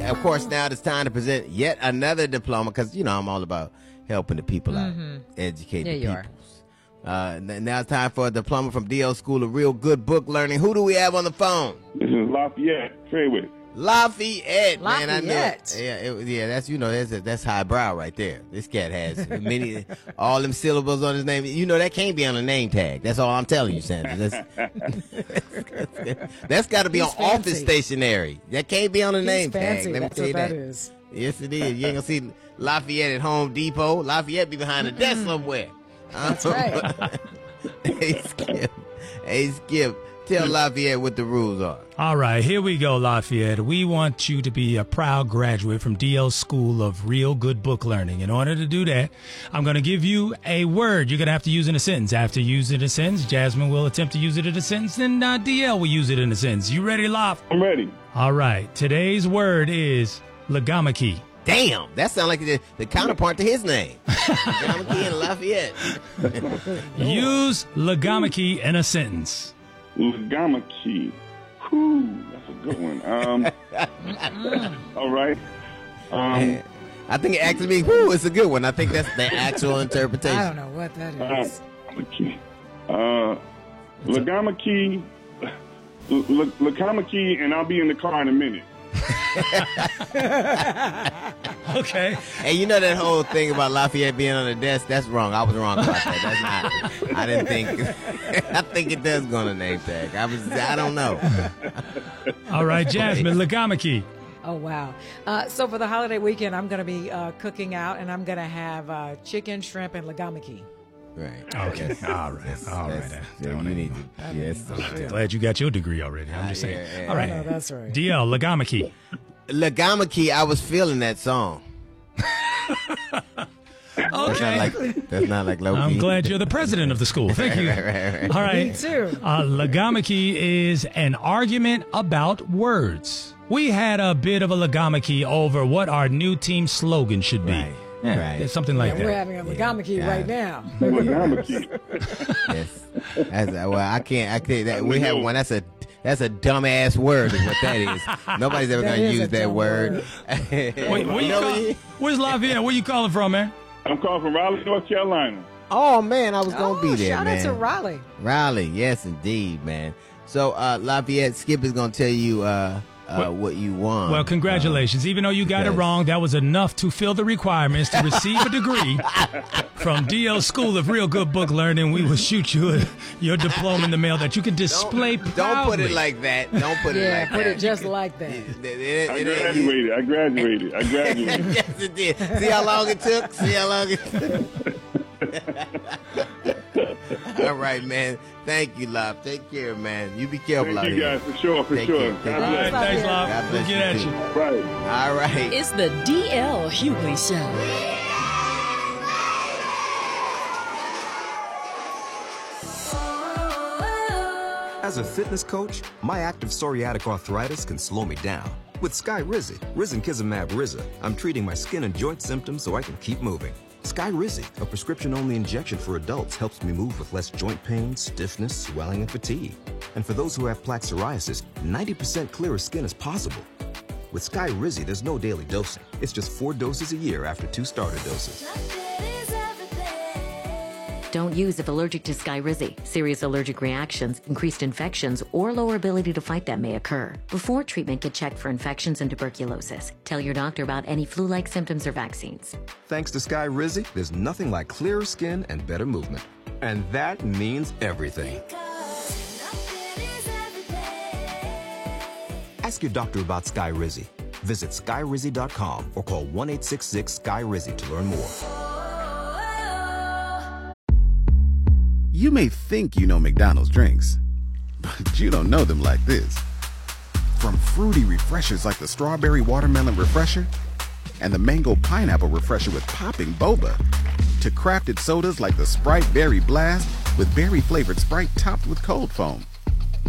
of course, now it's time to present yet another diploma because, I'm all about helping the people out, educating the people. Now it's time for a diploma from DL School of Real Good Book Learning. Who do we have on the phone? This is Lafayette Trewick. Lafayette, man, I know. Lafayette. That's highbrow right there. This cat has all them syllables on his name. That can't be on a name tag. That's all I'm telling you, Sanders. That's got to be on office stationery. That can't be on a name tag. Let me tell you that. Is. Yes, it is. You ain't gonna see Lafayette at Home Depot. Lafayette be behind the desk somewhere. That's right. Hey, Skip. Tell Lafayette what the rules are. All right, here we go, Lafayette. We want you to be a proud graduate from DL School of Real Good Book Learning. In order to do that, I'm going to give you a word you're going to have to use in a sentence. After using a sentence, Jasmine will attempt to use it in a sentence, then DL will use it in a sentence. You ready, Laf? I'm ready. All right, today's word is Lagamaki. Damn, that sounds like the counterpart to his name. Lagamaki and Lafayette. Use Lagamaki in a sentence. Lagamaki. Whew, that's a good one. All right. I think it actually means, it's a good one. I think that's the actual interpretation. I don't know what that is. Lagamaki, and I'll be in the car in a minute. Okay. Hey, that whole thing about Lafayette being on the desk? That's wrong. I was wrong about that. That's not. I didn't think. I think it does go on a name tag. I don't know. All right, Jasmine, Lagamaki. Oh, wow. So for the holiday weekend, I'm going to be cooking out, and I'm going to have chicken, shrimp, and lagamaki. Right. Okay. All right. Yes. Glad you got your degree already. I'm just saying. Yeah. All right. No, that's right. DL, Lagamaki. Lagamaki, I was feeling that song. Okay. That's not like low key. I'm glad you're the president of the school. Thank you. Right. All right. Me too. Lagamaki is an argument about words. We had a bit of a Lagamaki over what our new team slogan should be. Right. Yeah, Right. It's something like that. We're having a lagamaki right now. Lagamaki. Yes. I can't. We have one. That's a dumbass word. Is what that is. Nobody's ever That gonna is a use that dumb word. Where's Lafayette? Where you calling from, man? I'm calling from Raleigh, North Carolina. Oh man, I was gonna be there, shout man. out to Raleigh. Raleigh, yes indeed, man. So Lafayette, Skip is gonna tell you what you want. Well, congratulations. Even though you got it wrong, that was enough to fill the requirements to receive a degree from DL School of Real Good Book Learning. We will shoot you your diploma in the mail that you can display proudly. Don't put it like that. Don't put it like that. Yeah, put it just like that. I graduated. Yes, it did. See how long it took? All right, man. Thank you, Lop. Take care, man. You be careful out Thank you here. guys, for sure. Take God care. All bless. right, thanks, Lop. God bless We'll get at you. you. Right. All right. It's the DL Hughley Show. As a fitness coach, my active psoriatic arthritis can slow me down. With Skyrizi, Risankizumab Riza, I'm treating my skin and joint symptoms so I can keep moving. Skyrizi, a prescription-only injection for adults, helps me move with less joint pain, stiffness, swelling, and fatigue. And for those who have plaque psoriasis, 90% clearer skin is possible. With Skyrizi, there's no daily dosing. It's just 4 doses a year after 2 starter doses. Don't use if allergic to Skyrizi. Serious allergic reactions, increased infections, or lower ability to fight them may occur. Before treatment, get checked for infections and tuberculosis. Tell your doctor about any flu-like symptoms or vaccines. Thanks to Skyrizi, there's nothing like clearer skin and better movement. And that means everything. Ask your doctor about Skyrizi. Visit Skyrizi.com or call 1-866-SKY-RIZI to learn more. You may think you know McDonald's drinks, but you don't know them like this. From fruity refreshers like the Strawberry Watermelon Refresher and the Mango Pineapple Refresher with popping boba, to crafted sodas like the Sprite Berry Blast with berry-flavored Sprite topped with cold foam.